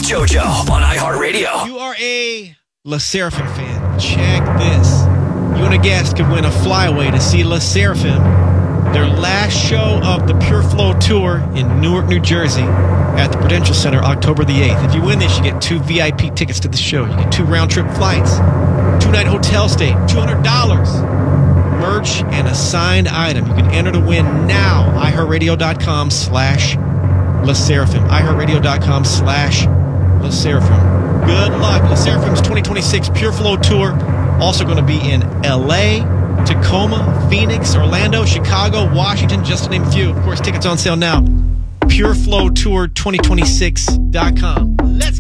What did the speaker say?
JoJo on iHeartRadio. You are a La Seraphim fan. Check this. You and a guest could win a flyaway to see La Seraphim, their last show of the Pure Flow Tour in Newark, New Jersey at the Prudential Center, October the 8th. If you win this, you get 2 VIP tickets to the show. You get 2 round-trip flights, 2-night hotel stay, $200, merch, and a signed item. You can enter to win now. iHeartRadio.com/La Seraphim. iHeartRadio.com/La Seraphim. Good luck. La Seraphim's 2026 Pure Flow Tour. Also going to be in L.A., Tacoma, Phoenix, Orlando, Chicago, Washington, just to name a few. Of course, tickets on sale now. PureFlowTour2026.com. Let's